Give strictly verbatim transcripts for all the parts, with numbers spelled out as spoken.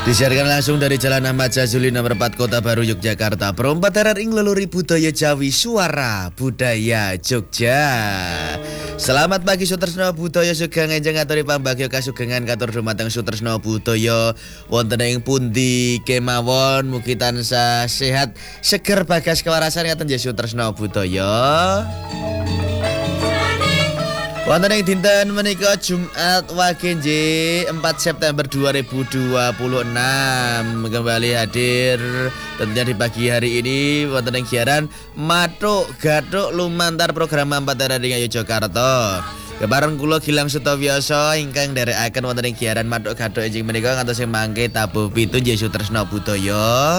Disiarkan langsung dari Jalan Ahmad Jazuli nomor empat Kota Baru Yogyakarta. Perompat darat ing leluri budaya Jawi, suara budaya Jogja. Selamat pagi Sutresno Budaya Sugeng enjang aturi pambagya kasugengan katur dumateng Sutresno Budaya wonten ing pundi kemawon mugi tansah sehat seger bagas kewarasan ngaten nggih Sutresno Budaya. Wonten ing dinten menika Jumat Wage nggih empat September dua ribu dua puluh enam kembali hadir tentunya di pagi hari ini wonten ing siaran Matuk Gatuk lumantar program empat daerah ing Yogyakarta. Kebareng kula Gilang Sutawiyasa ingkang nderekaken wonten ing siaran Matuk Gatuk enjing menika ngantos sing mangke tabuh pitu nggih Sutresno Budaya.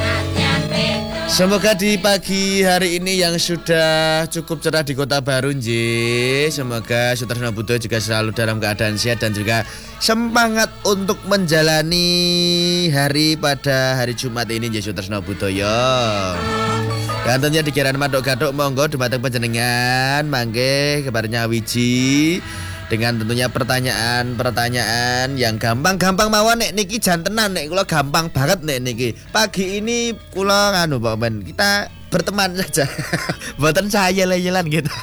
Semoga di pagi hari ini yang sudah cukup cerah di Kota Baru nggih. Semoga Sutresno Budaya juga selalu dalam keadaan sehat dan juga semangat untuk menjalani hari pada hari Jumat ini nggih Sutresno Budaya. Dan tentunya di kiran Matuk Gatuk monggo dumateng panjenengan mangke kebarnya wiji dengan tentunya pertanyaan-pertanyaan yang gampang-gampang mawon nek niki jantenan nek kula gampang banget nek niki. Pagi ini kula nganu Pak Men, kita berteman saja. Mboten saya yelan gitu.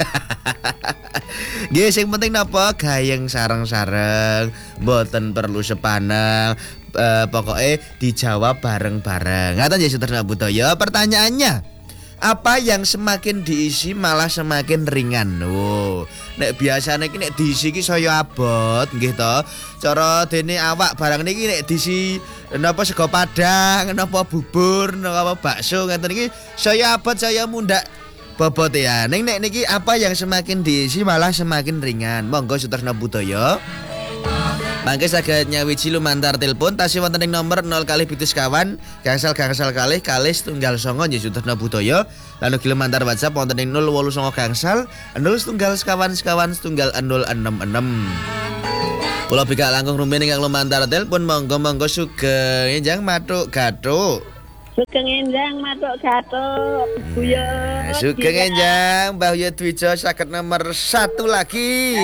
Nggih sing penting napa gayeng sareng-sareng, mboten perlu sepaneng. E, pokoknya dijawab bareng-bareng. Ngaten ya Sutresno Budaya. Pertanyaannya, apa yang semakin diisi malah semakin ringan. Oh, nek biasane iki nek diisi iki saya abot nggih to. Cara dene awak barang niki nek diisi napa sego padang, napa bubur, napa bakso ngeten iki saya abot saya mundak bobot ya. Ning nek niki apa yang semakin diisi malah semakin ringan. Monggo Sutresno Budaya. Mangke saged nyawiji lumantar telepon tasih wonten ing nomor nol kali pitu sekawan gangsal gangsal kalih kalih setunggal songo nggih Sutresno Budaya. Lan ugi lumantar WhatsApp wonten ing nol wolu songo gangsal nol setunggal sekawan sekawan setunggal nol enem enem. Kula bikak langkung rumiyin ingkang lumantar telepon monggo-monggo sugeng enjang Matuk Gatuk. Sugeng enjang Matuk Gatuk. Buya. Sugeng enjang Mbah Yudwijo saged nomor satu lagi.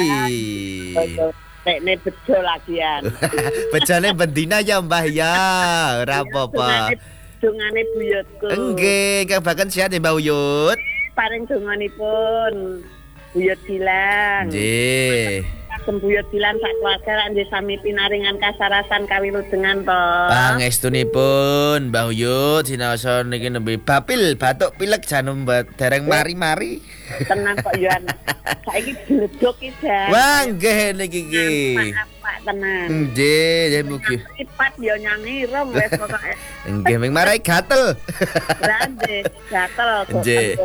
Nek ne bejo lagian. Bejane bendina ya Mbah ya. Ora apa-apa. Dongane buyutku. Nggih, kabakan sehat ya Mbah Uyut. Paring donganipun Buyut Gilang. Nggih. Sembuyut Gilang sak keluarga lan nggih sami pinaringan kasarasan kawilujengan to. Pangestunipun Mbah Uyut sinaosa niki nembe bapil batuk pilek janum dereng mari-mari. Tenang kok yo anak. Saiki bledok iki jan. Wah, nggih niki iki. Pak tenan. Nggih, nggih mugi. Ipat yo nyangirem wis pokoke. Nggih ming marai gatel. Grande, gatel kok. Nggih.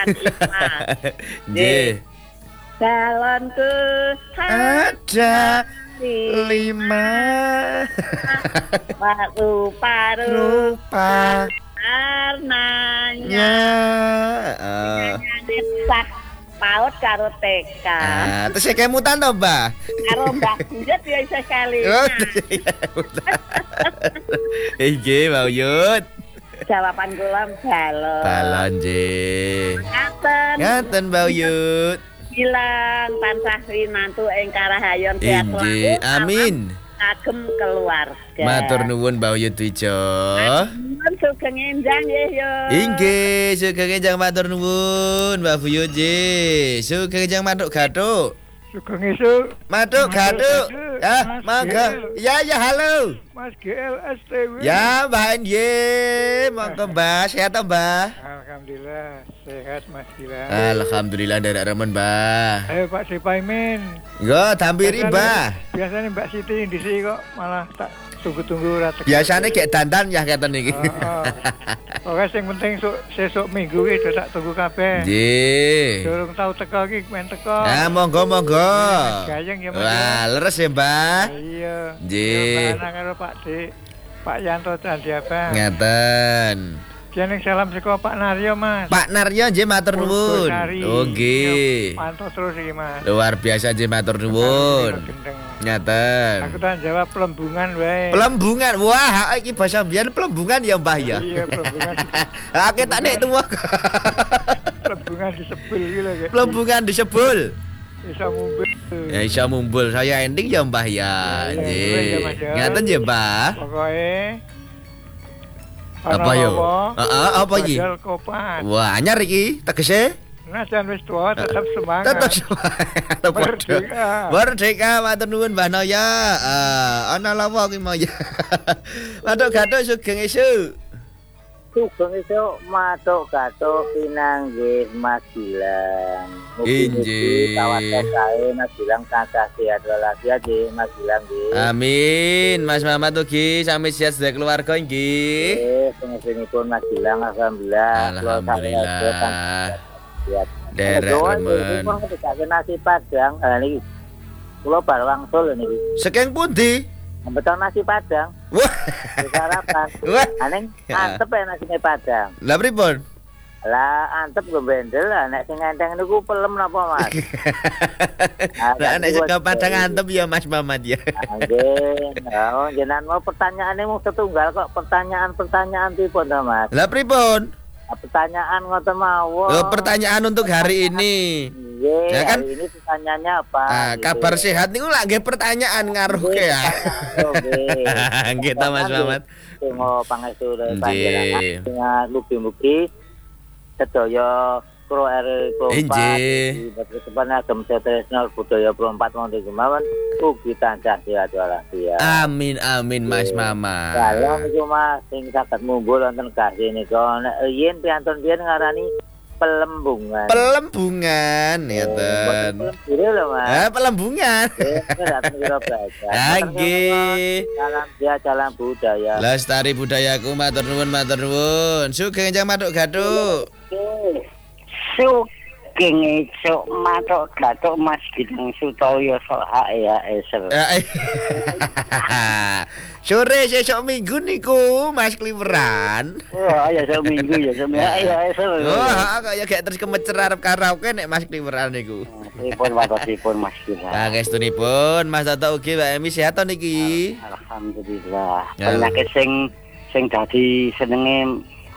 Nggih. Calonku ada lima paru-paru rupa warnanya uh. sah paut karo T K. Ah, terus saya kemutan toh Mbak? Karo Mbak Buyut ya iso sekali. Oh, iya Mbak Uyut. Jawaban kula balon. Balon nggih. Ngaten. Ngaten Mbak Uyut. Gilang tansah winantu ing karahayon sehat Inggih, amin. Kagem keluarga. Matur nuwun Mbak Yudwijo. Nuwun sugeng enjang nggih yo. Inggih, sugeng enjang matur nuwun Mbak Buyut nggih. Sugeng enjang Matuk Gatuk. Sugeng esuk. Matuk Gatuk. Ya, mangga. Ya ya halo. Mas G L S T W. Ya, Mbak nggih. Monggo Mbak, sehat to Mbak? Alhamdulillah sehat Mas Gilang. Alhamdulillah nderek remen Mbak. Ayo Pak Sepaimin. Yo, dampiri Mbak. Biasanya Mbak Siti di sini kok malah tak tunggu-tunggu ora teko. Biasane kayak dandan ya keten iki. Heeh. Pokoke sing penting sok sesuk minggu iki tak tunggu kabeh. Nggih. Durung tau teko iki men teko. Ya, monggo monggo. Gayeng ya Mas. Wah, leres ya Mbak. Iya. Nggih. Mbak karo Pak Dik. Pak Yanto Candi Abang. Ngeten. Jeneng salam saka Pak Naryo Mas. Pak Naryo nggih matur nuwun. Oh nggih. Pantau terus iki Mas. Luar biasa nggih matur nuwun. Ngaten. Aku tak jawab pelembungan wae. Pelembungan. Wah, iki basa mbiyen pelembungan ya Mbah ya. Iya, pelembungan. Aku tak nek tuwa. Pelembungan disebul iki lho. Pelembungan disebul. Bisa mumpul. Ya iso mumbul saya ending ya Mbah ya. Iya, Nggih. iya, Mas, ya. Ngaten ya Mbah. Pokoknya Apa yo? Heeh, apa iki? Badal kopat. Wah, anyar iki tegese. Najan wis tua tetap semangat. Tetep semangat. Merdeka. Merdeka, matur nuwun Mbah Noya. Ah, ana lawa ki mau ya. Matur gathuk sugeng esuk. Sugeng esuk matuk gatuk pinanggih Mas Gilang. Injih. Tawakel kae Mas Gilang tansah sehat walafiat nggih Mas Gilang nggih. Amin, Mas Mamat ugi sami sehat sedaya keluarga nggih. Nggih, pengesinipun Mas Gilang alhamdulillah. Alhamdulillah. Sehat. Derek remen. Kula ngetekake nasi Padang. Ah niki. Kula bar wangsul niki. Sekeng pundi? Betul nasi Padang. Wah. Sarapan. Wah. Aneng antep ya nasi Padang. Lah pripun? Lah antep gue bendel lah nek sing enteng niku pelem napa Mas? Lah nek sego Padang antep ya Mas Mamat ya. Nggih. Oh jenengan mau pertanyaane mung setunggal kok pertanyaan-pertanyaan tipun to Mas? Lah pripun? Pertanyaan ngoten mawon. Oh, pertanyaan untuk hari ini. Nggih, Ya kan? hari ini pertanyaannya apa? Ah, gitu. kabar sehat niku lak nggih pertanyaan ngaruhke ya. Nggih. Nggih ta Mas Mamat. Tunggu pangestu Nggih. panjenengan dengan mugi-mugi sedaya Pro R empat Injih. Kedepan agem setresno budaya Pro empat wonten kemawon ugi tansah sehat walafiat. Amin amin Mas Mamat. Kalau niku Mas sing saged mumbul wonten kasih nika nek yen piantun biyen ngarani pelembungan. Pelembungan ngeten. Ini lho Mas. Ah, pelembungan. Ini datang kira baca. Ah, nggih. Salam dia salam budaya. Lestari budayaku matur nuwun matur nuwun. Sugeng jang matuk gathuk. Sugeng esuk matuk gatuk Mas Gilang Sutoyo sok H E H S. Eh, Sore sesuk minggu niku Mas Kliweran. Oh, ya seminggu ya seminggu ya S. Wah, kok ya gak terus kemecer arep karaoke nek Mas Kliweran niku. Pripun watosipun Mas Gilang? Pangestunipun Mas Toto ugi Mbak Emi sehat to niki. Alhamdulillah. Ya. Penyakit sing sing dadi senenge